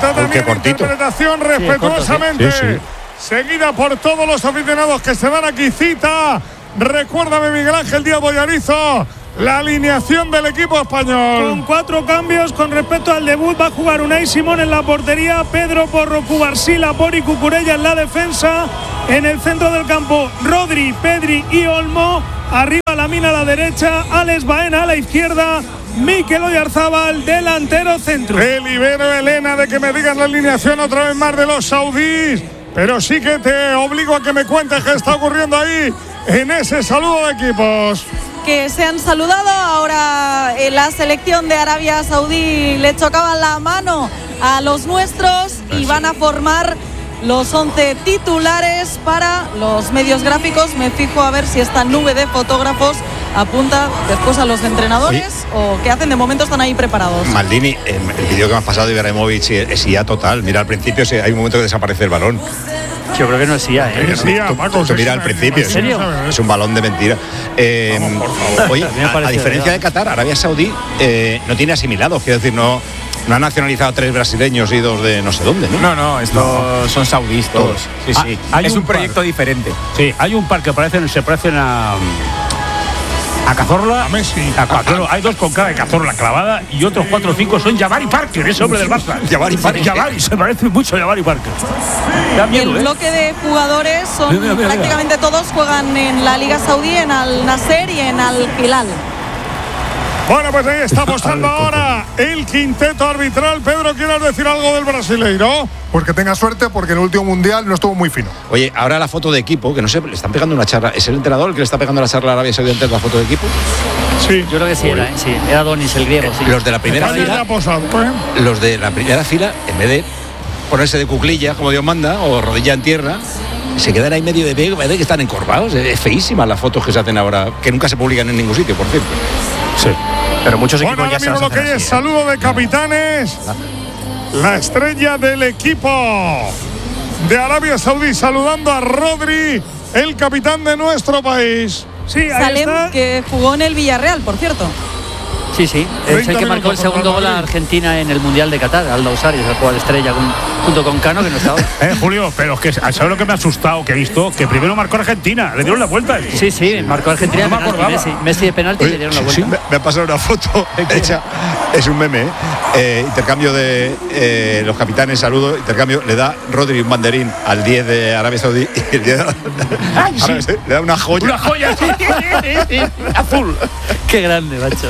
Esta también interpretación respetuosamente. Sí. Seguida por todos los aficionados que se dan aquí cita. Recuérdame, Miguel Ángel Díaz Boyarizo, la alineación del equipo español. Con 4 cambios con respecto al debut. Va a jugar Unai Simón en la portería, Pedro Porro, Cubarsí, Laporte y Cucurella en la defensa. En el centro del campo, Rodri, Pedri y Olmo. Arriba Lamine a la derecha, Alex Baena a la izquierda, Mikel Oyarzábal, delantero centro. Te libero, Elena, de que me digas la alineación otra vez más de los saudíes, pero sí que te obligo a que me cuentes qué está ocurriendo ahí en ese saludo de equipos. Que se han saludado ahora en la selección de Arabia Saudí, le chocaban la mano a los nuestros y van a formar los 11 titulares para los medios gráficos. Me fijo a ver si esta nube de fotógrafos apunta después a los entrenadores. Oye, o qué hacen. De momento están ahí preparados. Maldini, el vídeo que me has pasado de Ibrahimovic es IA total. Mira, al principio hay un momento que desaparece el balón. Yo creo que no es IA, ¿eh? Es IA, Paco. Mira, al principio. ¿En serio? Es un balón de mentira. Vamos, por favor. Oye, a diferencia de Qatar, Arabia Saudí no tiene asimilados. Quiero decir, no han nacionalizado 3 brasileños y 2 de no sé dónde, ¿no? No, estos son saudíes todos. Sí. Es un proyecto diferente. Sí, hay un par que se parecen a Cazorla, a Messi. Claro, hay 2 con cara de Cazorla clavada y otros 4 o 5 son Jabari Parker, ese hombre del Barça. Jabari, se parece mucho a Jabari Parker. El bloque de jugadores son prácticamente todos juegan en la Liga Saudí, en Al Nasser y en Al Hilal. Bueno, pues ahí está mostrando ahora el quinteto arbitral. Pedro, ¿quieres decir algo del brasileiro? Pues que tenga suerte, porque en el último mundial no estuvo muy fino. Oye, ahora la foto de equipo, que no sé, le están pegando una charla. ¿Es el entrenador el que le está pegando la charla a Arabia Saudí antes de la foto de equipo? Sí. Yo creo que sí, era Donis, el griego. Sí. Los de la primera fila, los de la primera fila, en vez de ponerse de cuclillas, como Dios manda, o rodilla en tierra, se quedan ahí medio de pego, parece que están encorvados. Es feísima las fotos que se hacen ahora, que nunca se publican en ningún sitio, por cierto. Sí. Pero muchos equipos ya se lo que hay es saludo de capitanes. La estrella del equipo de Arabia Saudí saludando a Rodri, el capitán de nuestro país. Sí, Salem, que jugó en el Villarreal, por cierto. Sí, es el que marcó el segundo gol a Argentina en el Mundial de Qatar, Al Dawsari, es el jugador estrella junto con Cano, que no estaba. Julio, pero es que ¿sabes lo que me ha asustado? Que he visto que primero marcó Argentina, le dieron la vuelta. Sí, marcó Argentina no de penalti, Messi de penalti. Oye, le dieron la vuelta. Sí, me ha pasado una foto hecha, es un meme, intercambio de los capitanes, saludo, intercambio, le da Rodri un banderín al 10 de Arabia Saudí y el 10 le da una joya. Una joya, sí. Azul. Qué grande, macho.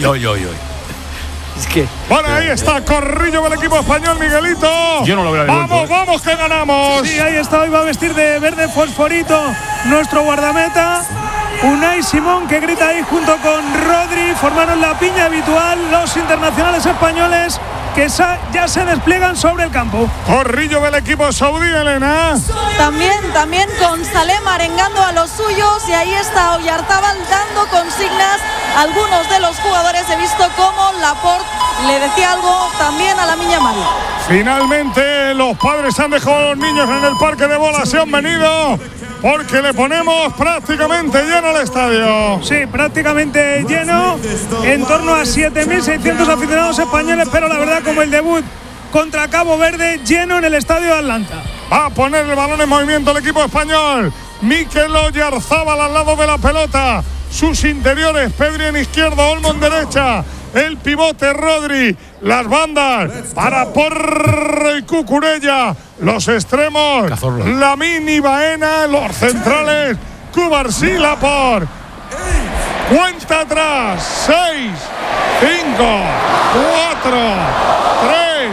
Es que. Bueno, ahí está Corrillo del equipo español, Miguelito. Yo no lo veo. Vamos, que ganamos. Sí, ahí está, hoy va a vestir de verde fosforito nuestro guardameta. Unai Simón, que grita ahí junto con Rodri. Formaron la piña habitual los internacionales españoles que ya se despliegan sobre el campo. Corrillo del equipo saudí, Elena. También con Salem arengando a los suyos, y ahí está Oyarzábal dando consignas a algunos de los jugadores. He visto cómo Laporte le decía algo también a Lamine Yamal. Finalmente los padres han dejado a los niños en el parque de bolas, se han venido porque le ponemos prácticamente lleno el estadio. Sí, prácticamente lleno, en torno a 7.600 aficionados españoles, pero la verdad, como el debut contra Cabo Verde, lleno en el estadio de Atlanta. Va a poner el balón en movimiento el equipo español. Mikel Oyarzábal al lado de la pelota. Sus interiores, Pedri en izquierda, Olmo en derecha. El pivote Rodri, las bandas para Porro y Cucurella, los extremos Lamine y Baena, los centrales Cubarsí, Laporte. Cuenta atrás, 6, 5, 4, 3,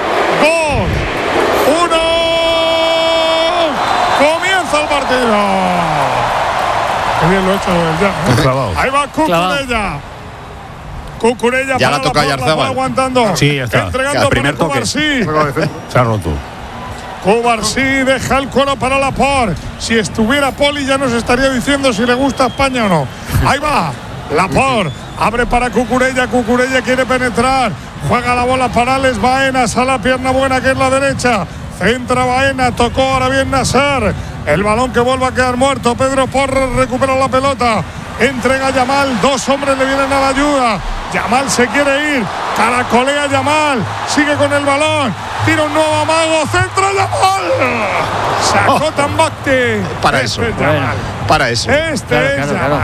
2, 1. Comienza el partido. Qué bien lo he hecho ya. Ahí va Cucurella. Cucurella ya para la toca Oyarzábal. Aguantando. Sí, ya está. Entregando primer para toque. Cubarsí. Se ha roto. Cubarsí deja el cuero para Laporte. Si estuviera Poli ya nos estaría diciendo si le gusta España o no. Ahí va. Laporte abre para Cucurella. Cucurella quiere penetrar. Juega la bola para Alex Baena. Sale la pierna buena que es la derecha. Centra Baena. Tocó ahora bien Nasser. El balón que vuelve a quedar muerto. Pedro Porro recupera la pelota. Entrega a Yamal, 2 hombres le vienen a la ayuda. Yamal se quiere ir, caracolea Yamal, sigue con el balón, tira un nuevo amago, centro Yamal. Sacó Tambacti. Para eso. Para eso. Este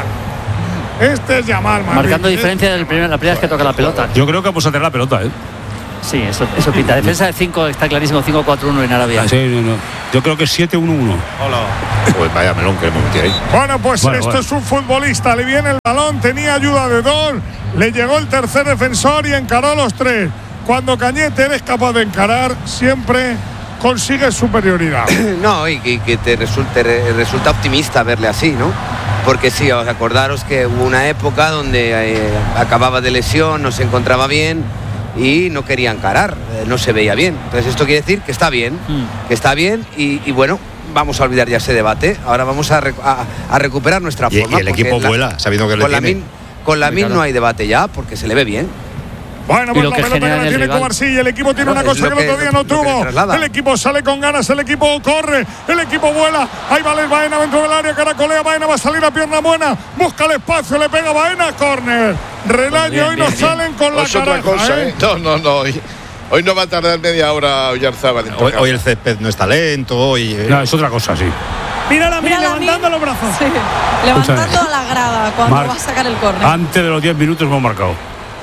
es Yamal. Marcando diferencia de la primera vez que toca la pelota. Yo creo que vamos a tener la pelota, ¿eh? Sí, eso pinta. Defensa de 5 está clarísimo, 5-4-1 en Arabia. Sí, no. Yo creo que es 7-1-1. Hola. Pues vaya melón que hemos metido ahí. Bueno, pues esto es un futbolista. Le viene el balón, tenía ayuda de dos, le llegó el tercer defensor y encaró los tres. Cuando Cañete eres capaz de encarar, siempre consigues superioridad. No, y que te resulta optimista verle así, ¿no? Porque sí, acordaros que hubo una época donde acababa de lesión, no se encontraba bien y no quería encarar, no se veía bien. Entonces esto quiere decir que está bien, y bueno, vamos a olvidar ya ese debate. Ahora vamos a recuperar nuestra forma. Y el equipo vuela, sabiendo que con Lamine no hay debate ya, porque se le ve bien. Bueno, pues la pelota que la tiene Cubarsí. El equipo tiene una cosa que el otro día no tuvo. El equipo sale con ganas, el equipo corre, el equipo vuela. Ahí va Baena dentro del área, caracolea Baena, va a salir a pierna buena, busca el espacio, le pega Baena, córner. Relaño, hoy no salen con la cara. No. Hoy no va a tardar media hora Oyarzábal. Hoy el césped no está lento, No, es otra cosa, sí. Mira levantando los brazos. Sí, levantando a la grada cuando va a sacar el córner. Antes de los 10 minutos hemos marcado.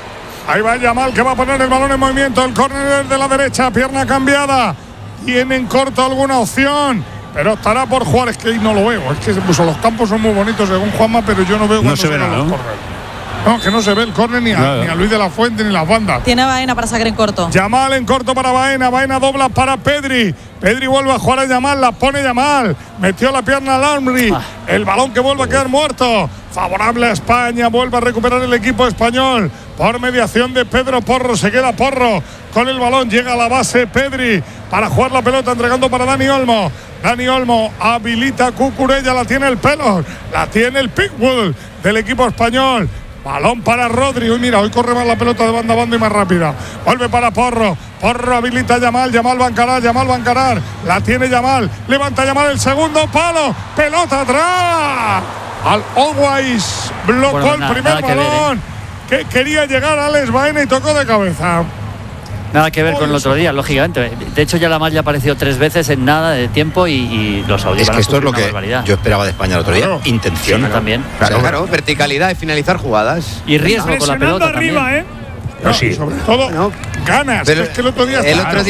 Ahí va Yamal, que va a poner el balón en movimiento. El córner de la derecha, pierna cambiada. Tienen corto alguna opción, pero estará por jugar. Es que ahí no lo veo. Es que los campos son muy bonitos según Juanma, pero yo no veo cuando se ven los córneres. No, que no se ve el córner ni a Luis de la Fuente ni las bandas. Tiene Baena para sacar en corto. Yamal en corto para Baena. Baena dobla para Pedri. Pedri vuelve a jugar a Yamal. La pone Yamal. Metió la pierna al Lamri. El balón que vuelve a quedar muerto. Favorable a España. Vuelve a recuperar el equipo español. Por mediación de Pedro Porro. Se queda Porro con el balón. Llega a la base Pedri para jugar la pelota, entregando para Dani Olmo. Dani Olmo habilita a Cucurella. La tiene el pelo. La tiene el Pickwood del equipo español. Balón para Rodri. Mira, hoy corre más la pelota de banda a banda y más rápida. Vuelve para Porro. Porro habilita a Yamal. Yamal va a encarar. La tiene Yamal. Levanta Yamal el segundo palo. Pelota atrás. Al Always blocó el primer balón. Que quería llegar a Alex Baena y tocó de cabeza. Nada que ver con el otro día, lógicamente. De hecho, ya Yamal ya apareció 3 veces en nada de tiempo y los saudíes. Es que esto es lo que yo esperaba de España el otro día. Claro. Intención. Sí, también. Claro, verticalidad y finalizar jugadas. Y riesgo con la pelota arriba, también. No, sí. Sobre todo ganas. Pero es que el otro día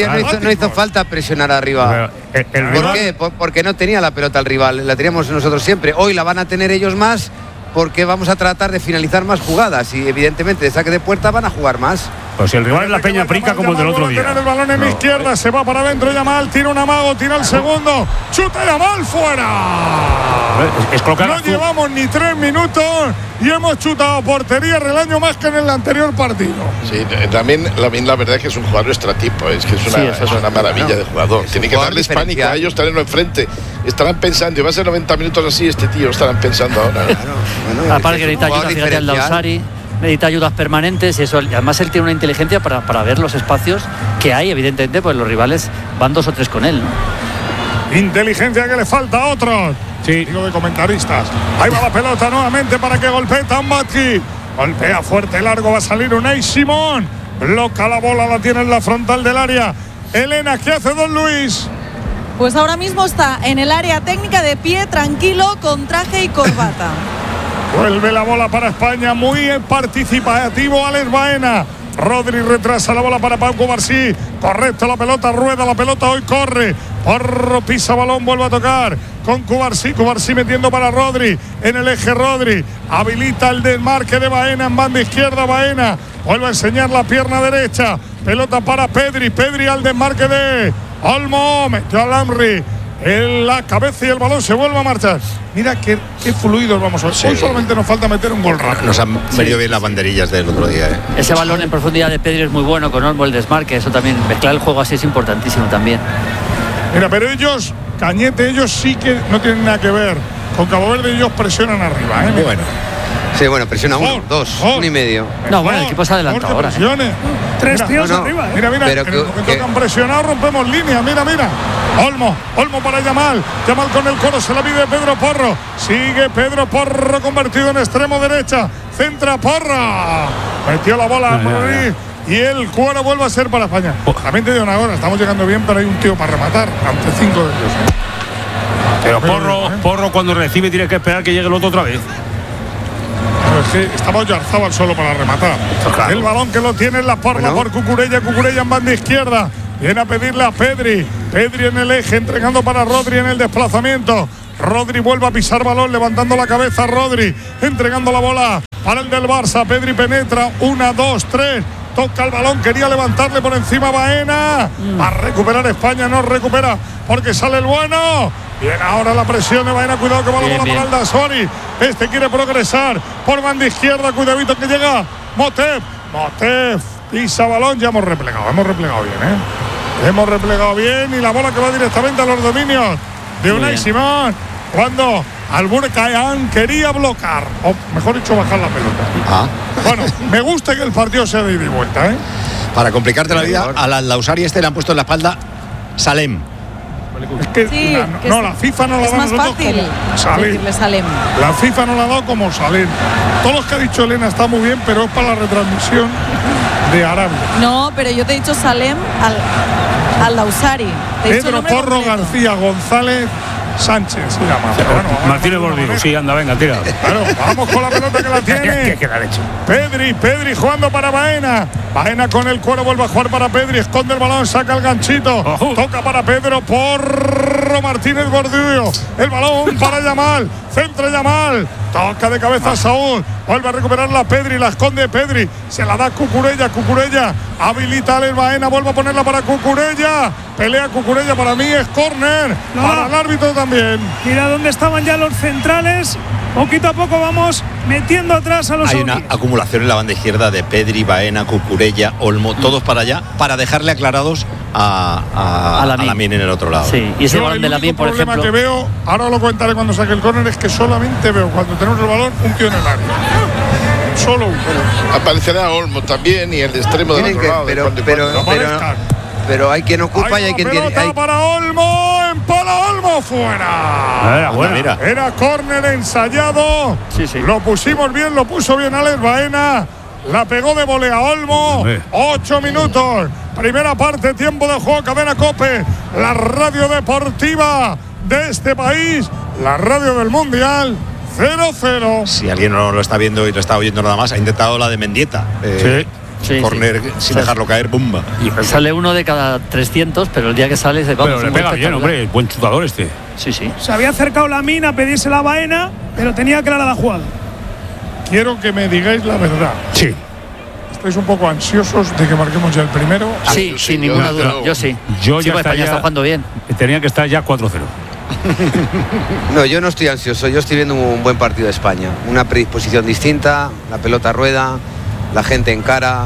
no hizo falta presionar arriba. ¿Por qué? Porque no tenía la pelota el rival. La teníamos nosotros siempre. Hoy la van a tener ellos más, porque vamos a tratar de finalizar más jugadas y evidentemente de saque de puerta van a jugar más. Pues si el rival es la Peña Prica como el del otro día. Tener el balón en izquierda, se va para adentro Yamal, tira un amago, tira el segundo, chuta Yamal fuera. No llevamos ni 3 minutos y hemos chutado portería Relaño más que en el anterior partido. Sí, también la verdad es que es un jugador extratipo, es que es una maravilla de jugador. Tiene que darles pánico a ellos, tenerlo enfrente. Estarán pensando, y va a ser 90 minutos así, este tío estarán pensando ahora. Aparte que necesita ayuda, fíjate al Dausari, necesita ayudas permanentes y eso. Además él tiene una inteligencia para ver los espacios que hay, evidentemente, pues los rivales van 2 o 3 con él, ¿no? Inteligencia que le falta a otros. Sí. Digo de comentaristas. Ahí va la pelota nuevamente para que golpee Tambacti. Golpea fuerte, largo, va a salir Unai Simón. Bloca la bola, la tiene en la frontal del área. Elena, ¿qué hace Don Luis? Pues ahora mismo está en el área técnica de pie, tranquilo, con traje y corbata. Vuelve la bola para España, muy participativo Alex Baena. Rodri retrasa la bola para Pau Cubarsí. Correcto, la pelota rueda, la pelota hoy corre. Porro pisa balón, vuelve a tocar con Cubarsí. Cubarsí metiendo para Rodri. En el eje Rodri. Habilita el desmarque de Baena en banda izquierda. Baena vuelve a enseñar la pierna derecha. Pelota para Pedri. Pedri al desmarque de Olmo. Metió a Lamri en la cabeza y el balón se vuelve a marchar. Mira qué fluidos vamos a ver. Hoy solamente nos falta meter un gol rápido. Nos han venido bien las banderillas del otro día. Ese balón en profundidad de Pedri es muy bueno, con Olmo el desmarque. Eso también, mezclar el juego así es importantísimo también. Mira, pero ellos, Cañete, ellos sí que no tienen nada que ver. Con Cabo Verde ellos presionan arriba. Bueno. Sí, bueno, presiona 1, 2, 1 y medio. No, bueno, el equipo se adelanta ahora. 3 tíos arriba. Mira, pero en el momento que han presionado rompemos línea. Mira. Olmo para Yamal. Yamal con el coro, se la pide Pedro Porro. Sigue Pedro Porro convertido en extremo derecha. Centra Porra. Metió la bola a Madrid. y el cuero vuelve a ser para España. También te digo una cosa, estamos llegando bien, pero hay un tío para rematar, ante 5 de ellos. Pero Porro cuando recibe tiene que esperar que llegue el otro otra vez. Pero es que estaba Oyarzábal solo para rematar. Claro. El balón que lo tiene en la porra por Cucurella en banda izquierda. Viene a pedirle a Pedri en el eje, entregando para Rodri en el desplazamiento. Rodri vuelve a pisar balón, levantando la cabeza Rodri, entregando la bola para el del Barça. Pedri penetra, 1, 2, 3. Toca el balón, quería levantarle por encima Baena. Va a recuperar España, no recupera porque sale el bueno. Bien, ahora la presión de Baena, cuidado que va la bola para el Dasori. Este quiere progresar por banda izquierda, cuidadito que llega Motef pisa balón, ya hemos replegado bien, hemos replegado bien y la bola que va directamente a los dominios de Unai Simón, cuando Alburcayan quería bloquear, o mejor dicho, bajar la pelota. Bueno, me gusta que el partido sea de ida y vuelta, Para complicarte la vida, al Lausari le han puesto en la espalda Salem. Es que la FIFA no la da. Es más fácil decirle Salem. La FIFA no la ha dado como Salem. Todos los que ha dicho Elena está muy bien, pero es para la retransmisión de Arabia. No, pero yo te he dicho Salem al Lausari. Pedro Porro García González Sánchez se llama. Bueno, Martínez Bordigo, sí, anda, venga, tira. Claro, vamos con la pelota que la tiene. ¿Qué la ha hecho? Pedri jugando para Baena. Baena con el cuero, vuelve a jugar para Pedri, esconde el balón, saca el ganchito. Toca para Pedro Porro Martínez Bordigo. El balón para Yamal. Centra Yamal. Toca de cabeza Saúl. Vuelve a recuperarla Pedri, la esconde Pedri. Se la da Cucurella. Habilita el Baena, vuelve a ponerla para Cucurella. Pelea Cucurella, para mí es córner. Para el árbitro también. Mira dónde estaban ya los centrales. Poquito a poco vamos metiendo atrás a los Hay una acumulación en la banda izquierda de Pedri, Baena, Cucurella, Olmo, todos para allá, para dejarle aclarados a Lamine en el otro lado. Sí, y ese balón de Lamine, por ejemplo. El problema que veo, ahora lo comentaré cuando saque el córner, es que solamente veo cuando tenemos el balón un tío en el área. Solo uno. Aparecerá Olmo también y el extremo del otro lado. Pero hay quien ocupa y hay quien tiene. Para Olmo, empala Olmo fuera. Era córner ensayado. Sí. Lo pusimos bien, lo puso bien Alex Baena. La pegó de volea Olmo. 8 minutos. Primera parte, tiempo de juego, Cadena COPE. La radio deportiva de este país. La radio del Mundial. 0-0. Si alguien no lo está viendo y lo está oyendo nada más, ha intentado la de Mendieta. Corner sin dejarlo caer, ¡bumba! Y sale uno de cada 300, pero el día que sale se pero le pega bien, hombre, buen chutador este. Sí. Se había acercado Lamine a pedirse la Baena, pero tenía clara la jugada. Quiero que me digáis la verdad. Sí. ¿Estáis un poco ansiosos de que marquemos ya el primero? Sí, sin ninguna duda. Yo sí. España está jugando bien. Tenía que estar ya 4-0. No, yo no estoy ansioso. Yo estoy viendo un buen partido de España. Una predisposición distinta, la pelota rueda, la gente encara,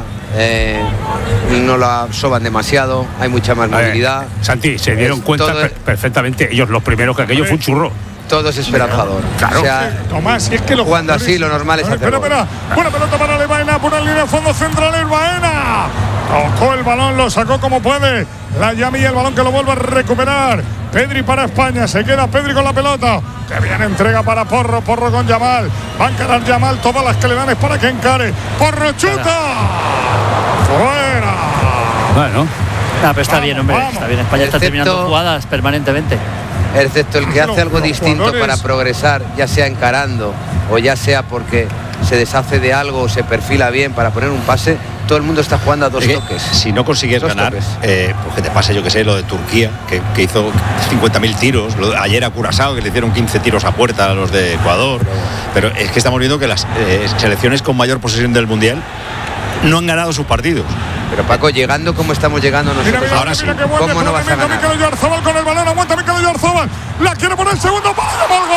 no la soban demasiado, hay mucha más movilidad. Santi, se dieron cuenta perfectamente ellos los primeros que aquello fue un churro. Todo es esperanzador. Claro. O sea, Tomás, si es que jugando así lo normal es hacerlo. Espera. Buena pelota para el Baena, por la línea de fondo central el Baena. Tocó el balón, lo sacó como puede. La Yami y el balón que lo vuelve a recuperar. Pedri para España, se queda Pedri con la pelota. Que bien entrega para Porro con Yamal. Va a encarar Yamal, todas las que le dan es para que encare. Porro chuta. Fuera. Bueno. Pero está bien, hombre. Está bien. España está terminando jugadas permanentemente. Excepto el que hace algo distinto para progresar, ya sea encarando o ya sea porque se deshace de algo o se perfila bien para poner un pase, todo el mundo está jugando a dos toques. Si no consigues ganar, pues que te pase, yo que sé, lo de Turquía, que hizo 50.000 tiros, ayer a Curazao, que le hicieron 15 tiros a puerta a los de Ecuador, pero es que estamos viendo que las selecciones con mayor posesión del Mundial no han ganado sus partidos. Pero Paco, llegando como estamos llegando nosotros, mira, ahora sí, ¿cómo no vas a ganar? Mikel Oyarzabal con el balón, aguanta Mikel Oyarzabal, la quiere poner el segundo, gol.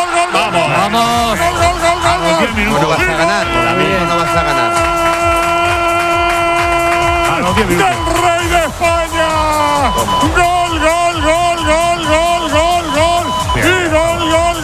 Vamos. Gol. No vas a ganar, no vas a ganar. Del Rey de España. Gol. Y gol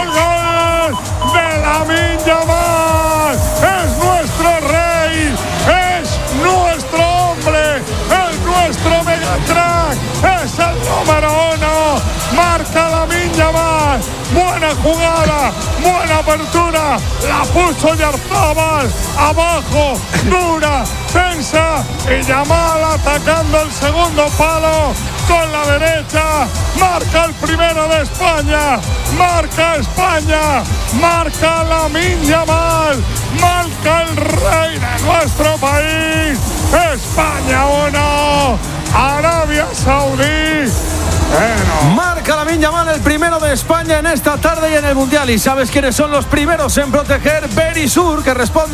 de Lamine Yamal. Es nuestro rey, es nuestro hombre, es nuestro Megatrack, es el número 1. Marca Lamine Yamal. Buena buena jugada, buena apertura, la puso Oyarzabal, abajo, dura, tensa, y Yamal atacando el segundo palo con la derecha, marca el primero de España, marca España, marca Lamine Yamal, marca el rey de nuestro país, España 1, Arabia Saudí. Bueno. Marca Lamine Yamal, el primero de España en esta tarde y en el Mundial. ¿Y sabes quiénes son los primeros en proteger? Verisur, que responde